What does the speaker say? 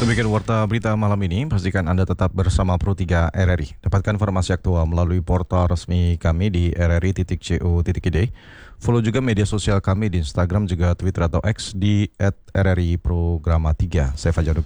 Demikian warta berita malam ini. Pastikan Anda tetap bersama Pro 3 RRI. Dapatkan informasi aktual melalui portal resmi kami di rri.co.id. Follow juga media sosial kami di Instagram juga Twitter atau X di @RRI Programa 3. Saya Fajar